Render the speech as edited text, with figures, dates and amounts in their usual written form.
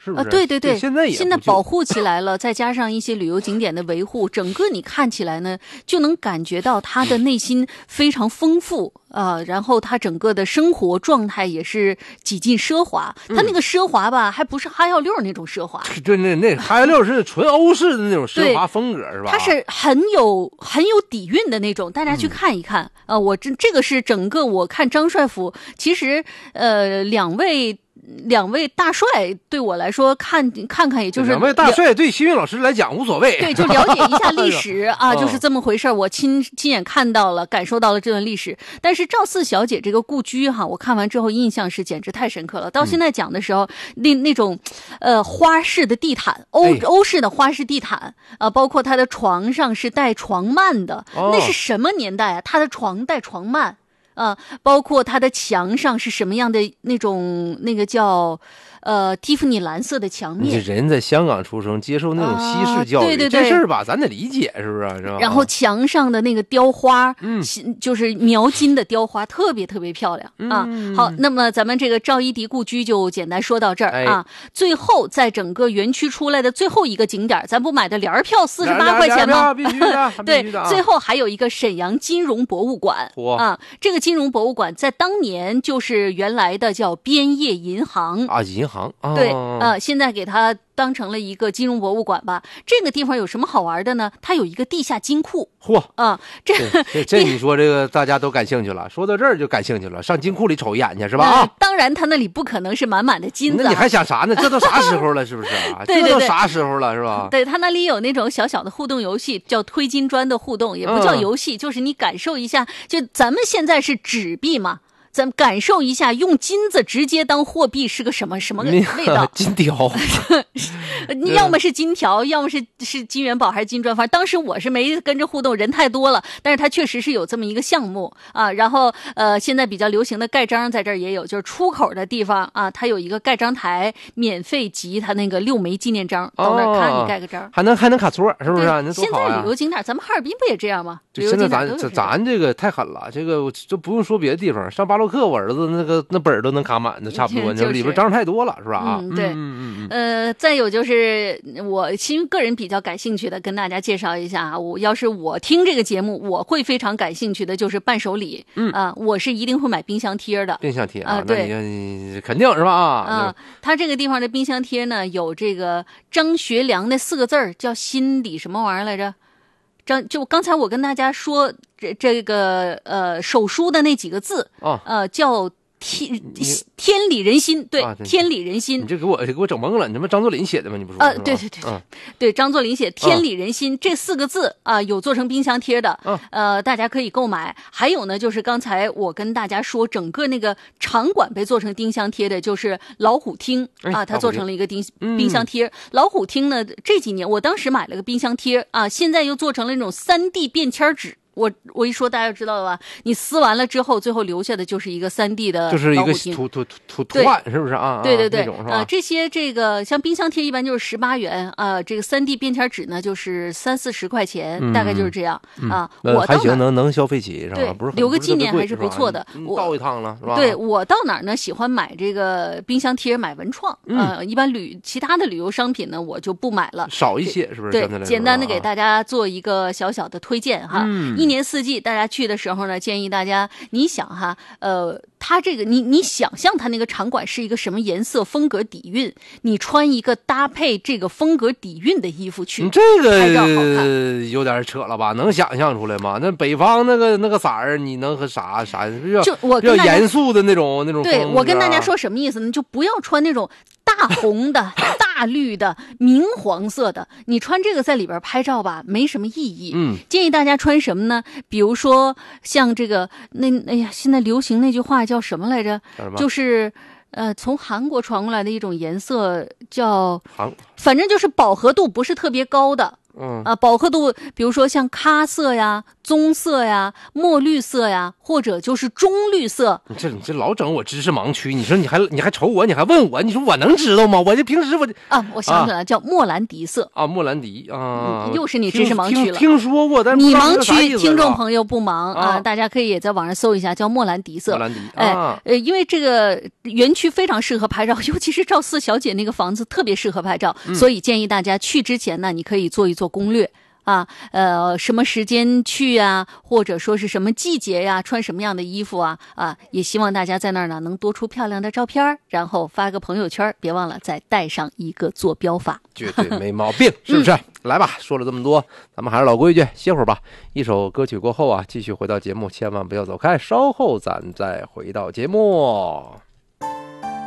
是不是？ 对对对， 现在保护起来了，再加上一些旅游景点的维护，整个你看起来呢，就能感觉到他的内心非常丰富然后他整个的生活状态也是几近奢华。他那个奢华吧，还不是哈药六那种奢华， 对，那哈药六是纯欧式的那种奢华风格，是吧？ 它是很有底蕴的那种，大家去看一看我这个是整个我看张帅府，其实两位大帅对我来说看看也就是两位大帅对新运老师来讲无所谓， 对，就了解一下历史就是这么回事。我亲眼看到了，感受到了这段历史。但是赵四小姐这个故居我看完之后印象是简直太深刻了。到现在讲的时候，那种花式的地毯，欧式的花式地毯包括她的床上是带床幔的，那是什么年代啊？她的床带床幔。包括它的墙上是什么样的那个叫蒂芙尼蓝色的墙面。 人在香港出生，接受那种西式教育， 对这事儿吧，咱得理解，是不是？是吧？ 然后墙上的那个雕花，就是描金的雕花，特别特别漂亮好，那么咱们这个赵一荻故居就简单说到这儿最后在整个园区出来的最后一个景点，咱不买的联票48块钱吗？ 必须的， 对，最后还有一个沈阳金融博物馆这个金融博物馆在当年就是原来的叫边业银行银行对现在给它当成了一个金融博物馆吧。这个地方有什么好玩的呢？它有一个地下金库。 这你说这个大家都感兴趣了，说到这儿就感兴趣了，上金库里瞅一眼去是吧？ 当然它那里不可能是满满的金子， 那你还想啥呢？这都啥时候了，是不是对， 这都啥时候了，是吧？ 对，它那里有那种小小的互动游戏，叫推金砖的互动，也不叫游戏，就是你感受一下，就咱们现在是纸币嘛。咱们感受一下，用金子直接当货币是个什么味道？ 金条， 要么是金条，要么是金元宝还是金砖。反正当时我是没跟着互动，人太多了。但是它确实是有这么一个项目然后现在比较流行的盖章在这儿也有，就是出口的地方它有一个盖章台，免费集它那个6枚纪念章，到那儿看你盖个章， 还能卡座，是不是？ 现在旅游景点，咱们哈尔滨不也这样吗？ 现在咱这个太狠了，这个就不用说别的地方，上巴洛克我儿子那本儿都能卡满的，差不多，里边章太多了，是吧？ 对，再有就是我其实个人比较感兴趣的，跟大家介绍一下要是我听这个节目，我会非常感兴趣的就是伴手礼，我是一定会买冰箱贴的。 冰箱贴对， 你肯定是吧？ 他这个地方的冰箱贴呢，有这个张学良那4个字儿，叫心里什么玩意儿来着？就刚才我跟大家说这个手书的那几个字叫天理人心，对，天理人心。 你这给我整懵了，你这不张作霖写的吗？你不说对，张作霖写天理人心这4个字有做成冰箱贴的，大家可以购买。还有呢，就是刚才我跟大家说，整个那个场馆被做成冰箱贴的，就是老虎厅它做成了一个冰箱贴。老虎厅呢，这几年我当时买了个冰箱贴现在又做成了那种3D 便签纸。我一说大家就知道了吧？你撕完了之后，最后留下的就是一个3D 的， 就是一个图案，是不是对那种是吧？ 这些这个像冰箱贴一般就是18元这个3D 便签纸呢就是30-40块钱，大概就是这样我还行，能消费起是吧？不是留个纪念还是不错的。 我到一趟了是吧？ 对，我到哪儿呢？喜欢买这个冰箱贴，买文创一般其他的旅游商品呢，我就不买了， 少一些，是不是？ 对，简单的给大家做一个小小的推荐一年4季大家去的时候呢，建议大家你想它这个你想象它那个场馆是一个什么颜色风格底蕴，你穿一个搭配这个风格底蕴的衣服去， 这个有点扯了吧？能想象出来吗？那北方那个色儿，你能和啥就我比较严肃的那种对，我跟大家说什么意思呢？就不要穿那种大红的大绿的明黄色的，你穿这个在里边拍照吧没什么意义。建议大家穿什么呢？比如说像这个现在流行那句话叫什么来着？就是从韩国传过来的一种颜色叫反正就是饱和度不是特别高的饱和度，比如说像咖色呀、棕色呀、墨绿色呀，或者就是中绿色。 你这老整我知识盲区，你说你还瞅我，你还问我，你说我能知道吗？我这平时我想起来叫莫兰迪色莫兰迪啊， 又是你知识盲区了。 听说过，但你盲区，听众朋友不盲大家可以也在网上搜一下，叫莫兰迪色。 莫兰迪因为这个园区非常适合拍照，尤其是赵四小姐那个房子特别适合拍照，所以建议大家去之前呢，你可以做一做攻略。什么时间去啊，或者说是什么季节呀，穿什么样的衣服也希望大家在那儿呢能多出漂亮的照片，然后发个朋友圈，别忘了再带上一个坐标法， 绝对没毛病，是不是？来吧，说了这么多，咱们还是老规矩，歇会儿吧。一首歌曲过后继续回到节目，千万不要走开，稍后咱再回到节目。